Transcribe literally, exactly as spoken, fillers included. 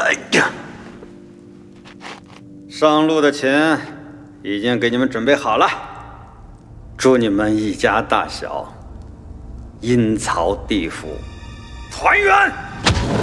哎呀，上路的钱已经给你们准备好了，祝你们一家大小阴曹地府团圆。